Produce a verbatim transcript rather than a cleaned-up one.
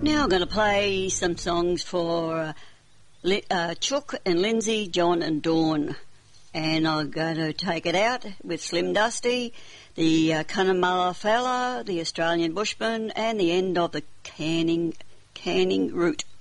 Now I'm going to play some songs for uh, Li- uh, Chook and Lindsay, John and Dawn. And I'm going to take it out with Slim Dusty, the uh, Cunnamulla Fella, the Australian Bushman, and the end of the canning, canning route.